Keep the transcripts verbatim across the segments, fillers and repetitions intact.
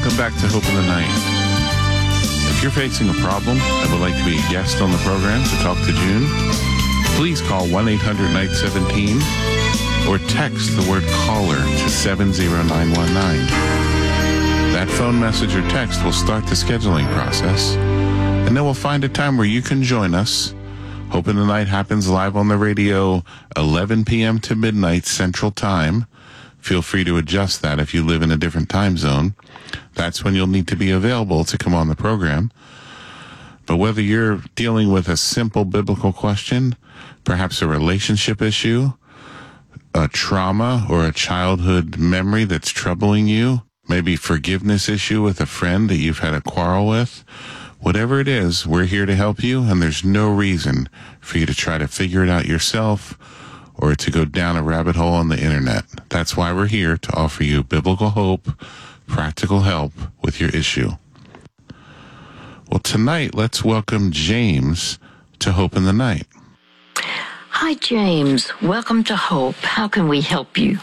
welcome back to Hope in the Night. If you're facing a problem and would like to be a guest on the program to talk to June, please call one eight hundred night seventeen or text the word caller to seven zero nine one nine. That phone message or text will start the scheduling process, and then we'll find a time where you can join us. Hope in the Night happens live on the radio eleven p.m. to midnight Central Time. Feel free to adjust that if you live in a different time zone. That's when you'll need to be available to come on the program. But whether you're dealing with a simple biblical question, perhaps a relationship issue, a trauma or a childhood memory that's troubling you, maybe forgiveness issue with a friend that you've had a quarrel with, whatever it is, we're here to help you, and there's no reason for you to try to figure it out yourself or to go down a rabbit hole on the internet. That's why we're here, to offer you biblical hope, practical help with your issue. Well, tonight, let's welcome James to Hope in the Night. Hi, James. Welcome to Hope. How can we help you?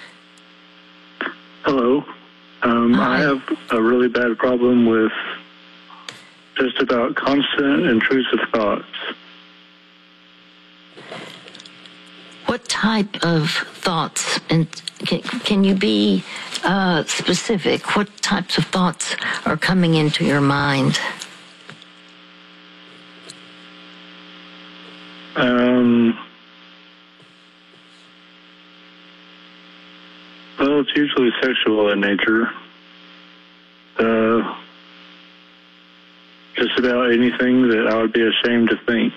Hello. Um, I have a really bad problem with just about constant intrusive thoughts. What type of thoughts? And can, can you be uh, specific? What types of thoughts are coming into your mind? Um, well, it's usually sexual in nature. Uh, just about anything that I would be ashamed to think.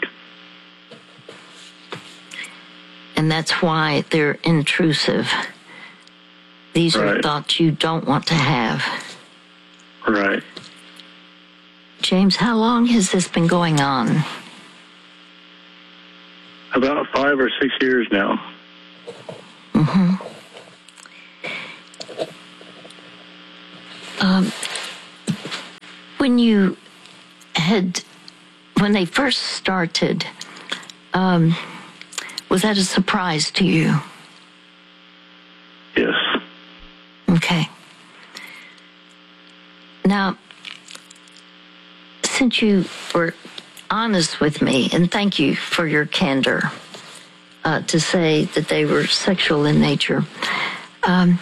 And that's why they're intrusive. These Right. are thoughts you don't want to have. Right. James, how long has this been going on? About five or six years now. Mm-hmm. Um, when you had, when they first started, um, was that a surprise to you? Yes. Okay. Now, since you were honest with me, and thank you for your candor uh, to say that they were sexual in nature, um,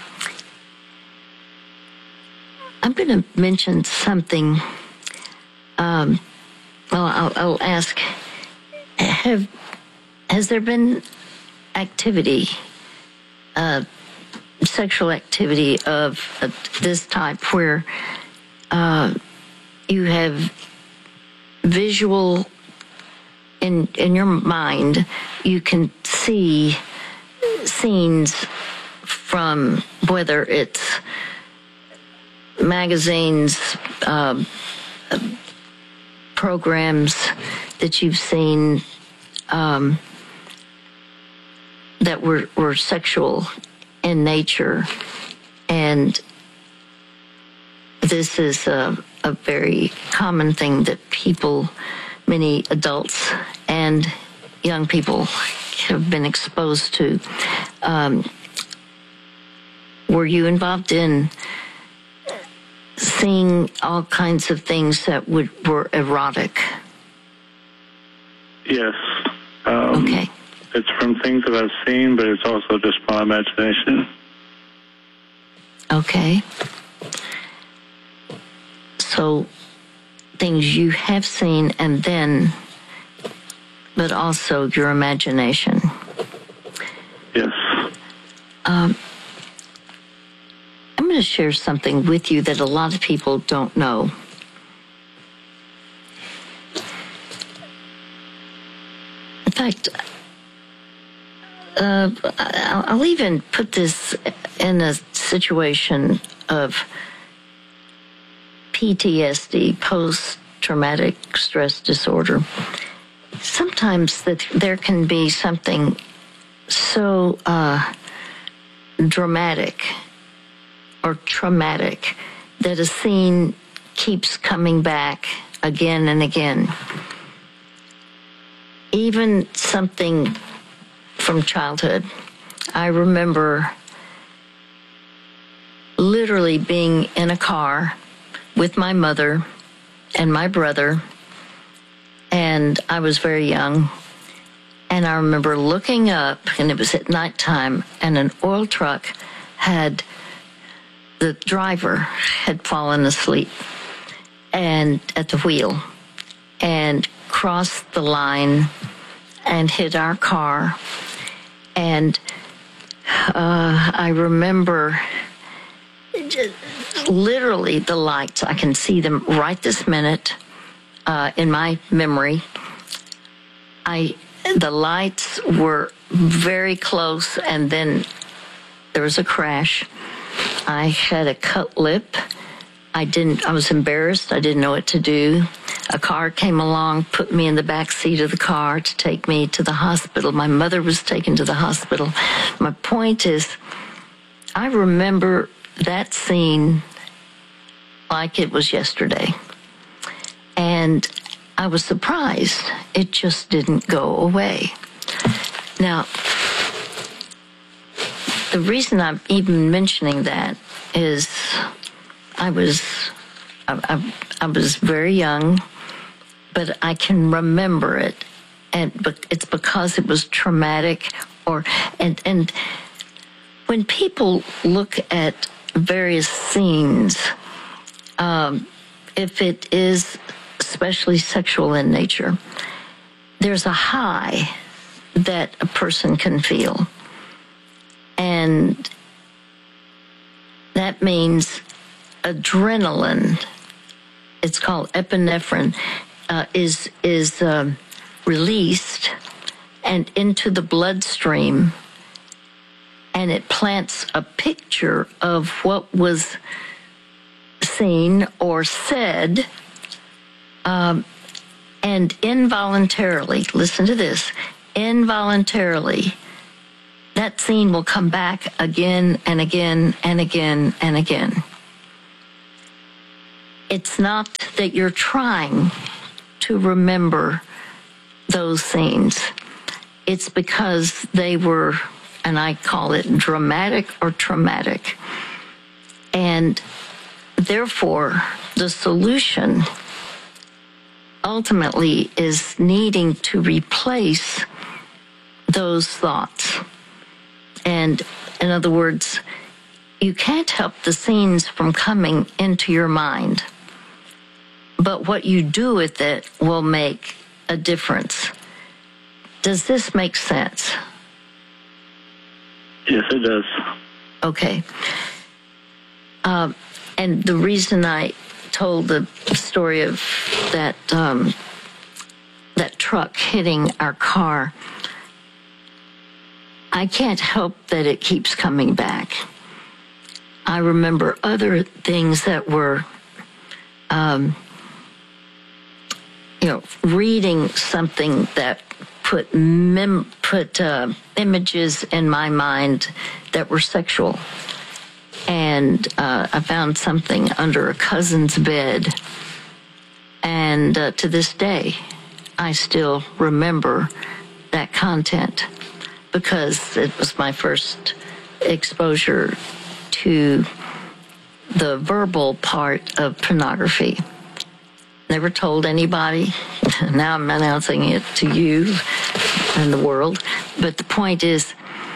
I'm going to mention something. Um, well, I'll, I'll ask, have has there been activity, uh, sexual activity of uh, this type where uh, you have visual, in in your mind, you can see scenes from whether it's magazines, uh, programs that you've seen um, that were, were sexual in nature, and this is a, a very common thing that people, many adults and young people, have been exposed to. Um, were you involved in seeing all kinds of things that would were erotic? Yes. Um, okay. It's from things that I've seen, but it's also just my imagination. Okay. So, things you have seen, and then, but also your imagination. Yes. Um, I'm going to share something with you that a lot of people don't know. In fact, uh, I'll even put this in a situation of P T S D, post-traumatic stress disorder. Sometimes that there can be something so uh, dramatic or traumatic that a scene keeps coming back again and again. Even something from childhood. I remember literally being in a car with my mother and my brother, and I was very young. And I remember looking up, and it was at nighttime, and an oil truck had, the driver had fallen asleep and at the wheel and crossed the line and hit our car. And uh, I remember literally the lights. I can see them right this minute uh, in my memory. I the lights were very close, and then there was a crash. I had a cut lip. I didn't. I was embarrassed. I didn't know what to do. A car came along, put me in the back seat of the car to take me to the hospital. My mother was taken to the hospital. My point is, I remember that scene like it was yesterday. And I was surprised. It just didn't go away. Now, the reason I'm even mentioning that is I was I, I, I was very young, but I can remember it, and but it's because it was traumatic. Or and and when people look at various scenes, um, if it is especially sexual in nature, there's a high that a person can feel, and that means adrenaline, it's called epinephrine, uh, is is um, released and into the bloodstream, and it plants a picture of what was seen or said, um, and involuntarily, listen to this, involuntarily, that scene will come back again and again and again and again. It's not that you're trying to remember those scenes. It's because they were, and I call it dramatic or traumatic. And therefore, the solution ultimately is needing to replace those thoughts. And in other words, you can't help the scenes from coming into your mind, but what you do with it will make a difference. Does this make sense? Yes, it does. Okay. Um, and the reason I told the story of that um, that truck hitting our car, I can't help that it keeps coming back. I remember other things that were, um, you know, reading something that put mem- put uh, images in my mind that were sexual. And uh, I found something under a cousin's bed. And uh, to this day, I still remember that content because it was my first exposure to the verbal part of pornography. Never told anybody. Now I'm announcing it to you and the world. But the point is,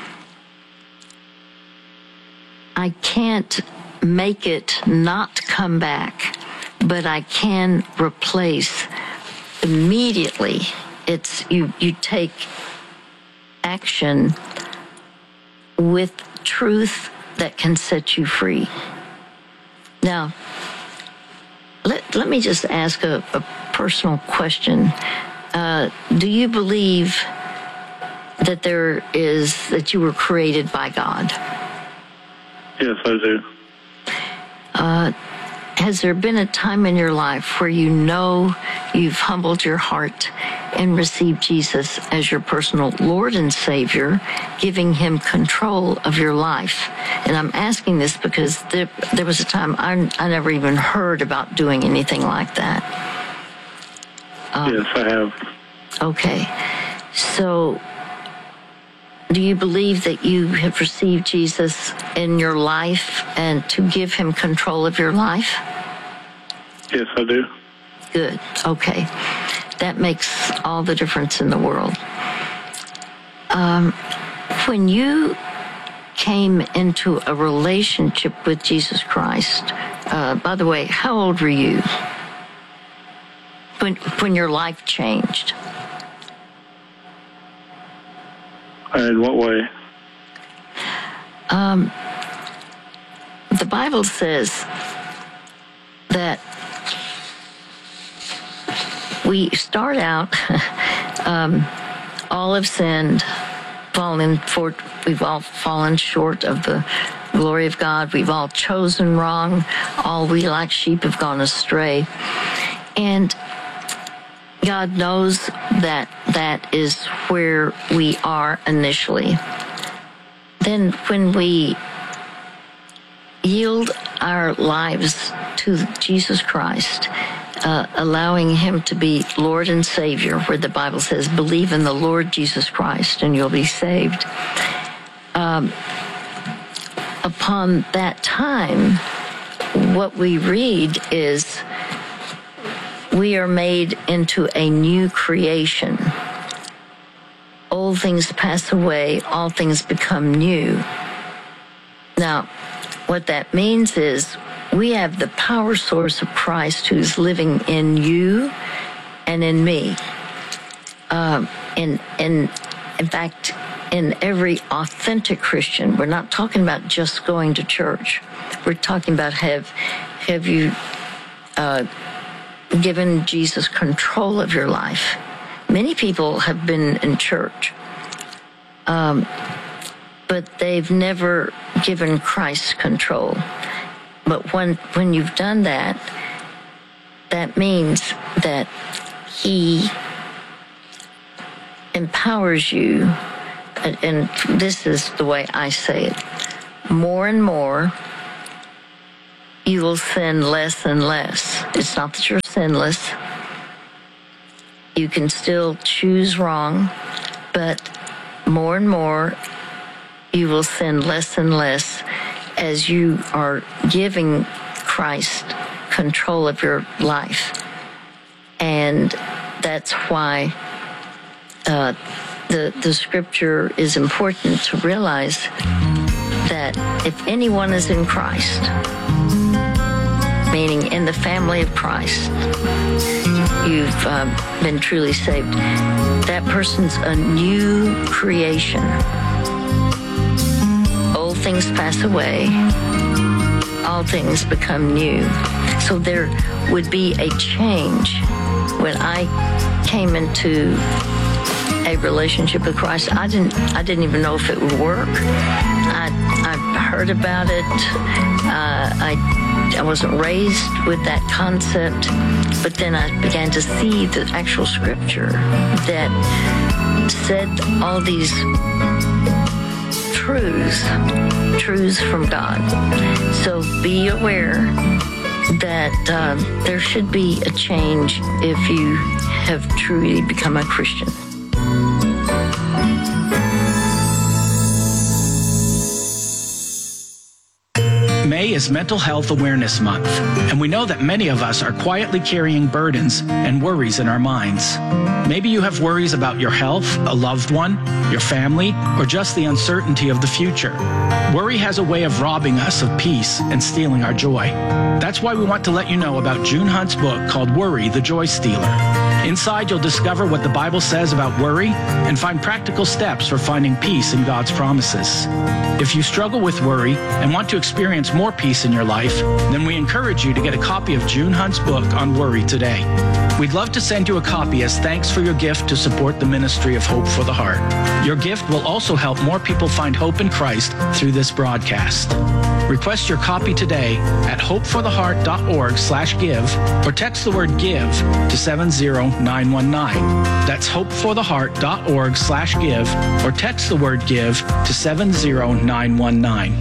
I can't make it not come back, but I can replace immediately. It's you, you take action with truth that can set you free. Now, let, let me just ask a, a personal question. Uh, do you believe that there is, that you were created by God? Yes, I do. Uh, has there been a time in your life where you know you've humbled your heart and received Jesus as your personal Lord and Savior, giving him control of your life? And I'm asking this because there, there was a time I, I never even heard about doing anything like that. Um, yes, I have. Okay. So, do you believe that you have received Jesus in your life and to give him control of your life? Yes, I do. Good. Okay. That makes all the difference in the world. Um, when you came into a relationship with Jesus Christ, uh, by the way, how old were you when when your life changed? In what way? Um, the Bible says that we start out, um, all have sinned, fallen for, we've all fallen short of the glory of God. We've all chosen wrong. All we like sheep have gone astray. And God knows that that is where we are initially. Then when we yield our lives to Jesus Christ, uh, allowing him to be Lord and Savior, where the Bible says, believe in the Lord Jesus Christ and you'll be saved. Um, upon that time, what we read is we are made into a new creation. Old things pass away, all things become new. Now, what that means is we have the power source of Christ who's living in you and in me. Um, and, and in fact, in every authentic Christian, we're not talking about just going to church. We're talking about have, have you uh, given Jesus control of your life? Many people have been in church, um, but they've never given Christ control. But when when you've done that, that means that he empowers you, and, and this is the way I say it, more and more, you will sin less and less. It's not that you're sinless. You can still choose wrong, but more and more, you will sin less and less as you are giving Christ control of your life. And that's why uh, the, the scripture is important to realize that if anyone is in Christ, meaning in the family of Christ, you've uh, been truly saved, that person's a new creation. Old things pass away, all things become new. So there would be a change. When I came into a relationship with Christ, I didn't I didn't even know if it would work. I I heard about it. Uh, I I wasn't raised with that concept, but then I began to see the actual scripture that said all these truths, truths from God. So be aware that uh, there should be a change if you have truly become a Christian. May is Mental Health Awareness Month, and we know that many of us are quietly carrying burdens and worries in our minds. Maybe you have worries about your health, a loved one, your family, or just the uncertainty of the future. Worry has a way of robbing us of peace and stealing our joy. That's why we want to let you know about June Hunt's book called Worry, the Joy Stealer. Inside, you'll discover what the Bible says about worry and find practical steps for finding peace in God's promises. If you struggle with worry and want to experience more peace in your life, then we encourage you to get a copy of June Hunt's book on worry today. We'd love to send you a copy as thanks for your gift to support the ministry of Hope for the Heart. Your gift will also help more people find hope in Christ through this broadcast. Request your copy today at hopefortheheart.org slash give or text the word give to seven zero nine one nine. That's hopefortheheart.org slash give or text the word give to seven zero nine one nine.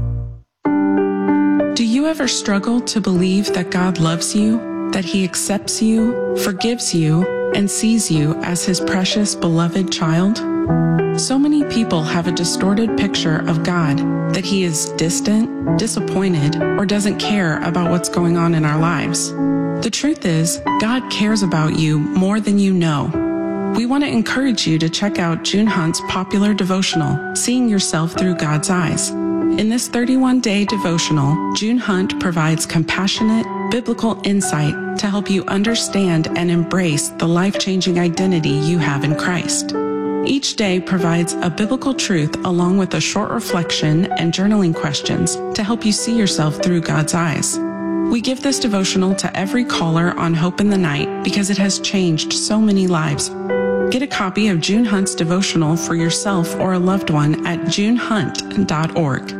Do you ever struggle to believe that God loves you, that He accepts you, forgives you, and sees you as His precious, beloved child? So many people have a distorted picture of God, that He is distant, disappointed, or doesn't care about what's going on in our lives. The truth is, God cares about you more than you know. We want to encourage you to check out June Hunt's popular devotional, Seeing Yourself Through God's Eyes. In this thirty-one day devotional, June Hunt provides compassionate, biblical insight to help you understand and embrace the life-changing identity you have in Christ. Each day provides a biblical truth along with a short reflection and journaling questions to help you see yourself through God's eyes. We give this devotional to every caller on Hope in the Night because it has changed so many lives. Get a copy of June Hunt's devotional for yourself or a loved one at june hunt dot org.